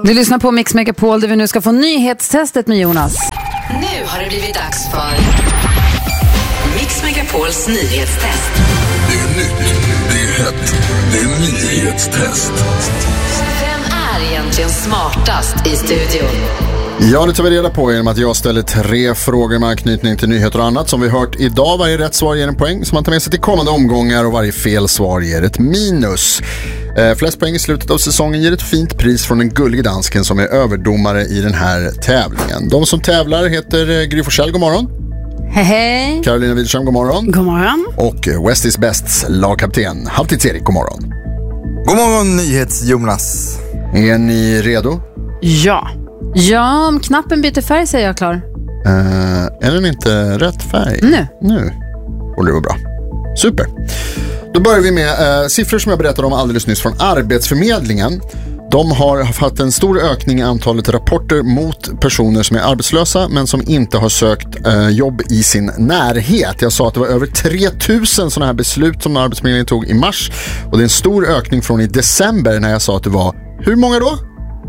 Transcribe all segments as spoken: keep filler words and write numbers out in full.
Du lyssnar på Mix Megapol där vi nu ska få nyhetstestet med Jonas. Nu har det blivit dags för Mix Megapols nyhetstest. Det är nytt, det är hett, det är nyhetstest. Vem är egentligen smartast i studion? Ja, det tar vi reda på genom att jag ställer tre frågor med anknytning till nyheter och annat som vi hört idag. Varje rätt svar ger en poäng som man tar med sig till kommande omgångar och varje fel svar ger ett minus. Eh, flest poäng i slutet av säsongen ger ett fint pris från den gullige dansken som är överdomare i den här tävlingen. De som tävlar heter Gry Forssell, god morgon. Hej hej. Carolina Widerström, god morgon. God morgon. Och West is Bests lagkapten Halvtids-Erik, god morgon. God morgon, nyhets-Jonas. Är ni redo? Ja. Ja, om knappen byter färg säger jag klar. Uh, är den inte rätt färg? Nu. Nu. Och det var bra. Super. Då börjar vi med uh, siffror som jag berättade om alldeles nyss från Arbetsförmedlingen. De har haft en stor ökning i antalet rapporter mot personer som är arbetslösa men som inte har sökt uh, jobb i sin närhet. Jag sa att det var över tre tusen sådana här beslut som Arbetsförmedlingen tog i mars. Och det är en stor ökning från i december när jag sa att det var, hur många då?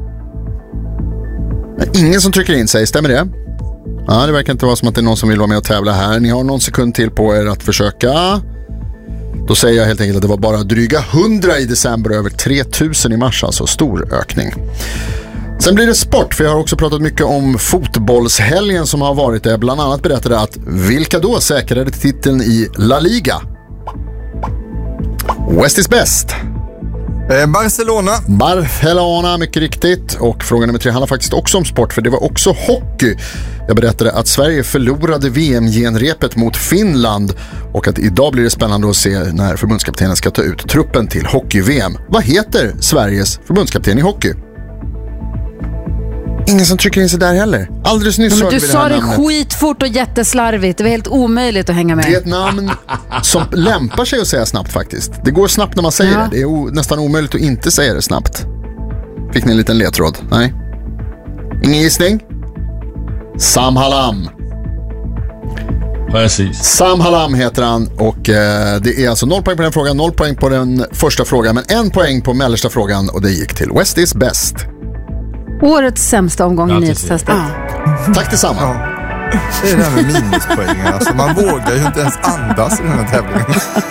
Ingen som trycker in sig, stämmer det? Ja, det verkar inte vara som att det är någon som vill vara med och tävla här. Ni har någon sekund till på er att försöka. Då säger jag helt enkelt att det var bara dryga hundra i december och över tre tusen i mars, alltså stor ökning. Sen blir det sport, för jag har också pratat mycket om fotbollshelgen som har varit där jag bland annat berättade att vilka då säkrade titeln i La Liga? West is best. Barcelona. Barcelona, mycket riktigt. Och fråga nummer tre handlar faktiskt också om sport, för det var också hockey. Jag berättade att Sverige förlorade V M-genrepet mot Finland och att idag blir det spännande att se när förbundskaptenen ska ta ut truppen till hockey-V M. Vad heter Sveriges förbundskapten i hockey? Ingen som trycker in sig där heller. Alldeles nyss. Men du vi det sa det namnet. Skitfort och jätteslarvigt. Det var helt omöjligt att hänga med. Det är ett namn som lämpar sig att säga snabbt faktiskt. Det går snabbt när man säger Ja. det. Det är o- nästan omöjligt att inte säga det snabbt. Fick ni en liten ledtråd? Nej. Ingen gissning? Sam Hallam. Precis. Sam Hallam heter han och eh, det är alltså noll poäng på den frågan, noll poäng på den första frågan, men en poäng på mellersta frågan och det gick till West is best. Årets sämsta omgång i Ja, nyhetstestet. Tack detsamma. Ja. Det är det här med minuspoängen. Alltså, man vågar ju inte ens andas i den här tävlingen.